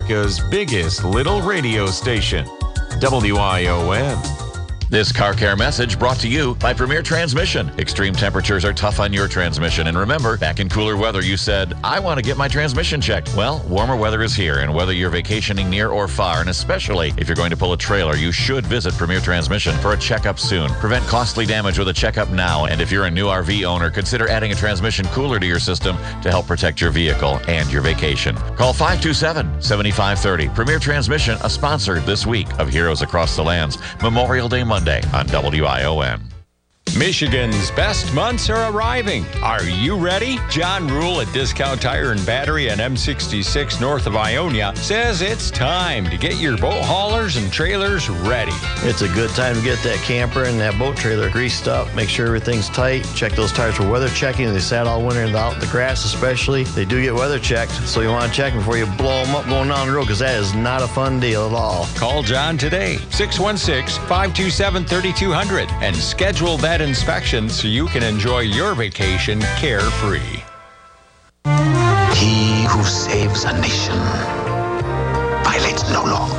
America's biggest little radio station, WION. This car care message brought to you by Premier Transmission. Extreme temperatures are tough on your transmission. And remember, back in cooler weather, you said, I want to get my transmission checked. Well, warmer weather is here, and whether you're vacationing near or far, and especially if you're going to pull a trailer, you should visit Premier Transmission for a checkup soon. Prevent costly damage with a checkup now. And if you're a new RV owner, consider adding a transmission cooler to your system to help protect your vehicle and your vacation. Call 527-7530. Premier Transmission, a sponsor this week of Heroes Across the Lands, Memorial Day Monday on WION. Michigan's best months are arriving. Are you ready? John Rule at Discount Tire and Battery on M66 north of Ionia says it's time to get your boat haulers and trailers ready. It's a good time to get that camper and that boat trailer greased up. Make sure everything's tight. Check those tires for weather checking. They sat all winter out in the grass especially. They do get weather checked, so you want to check before you blow them up going down the road, because that is not a fun deal at all. Call John today, 616-527-3200, and schedule that inspection so you can enjoy your vacation carefree. He who saves a nation violates no law.